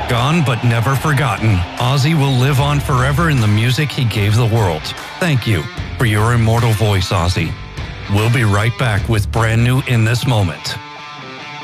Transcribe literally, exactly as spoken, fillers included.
Gone but never forgotten, Ozzy will live on forever in the music he gave the world. Thank you for your immortal voice, Ozzy. We'll be right back with brand new In This Moment.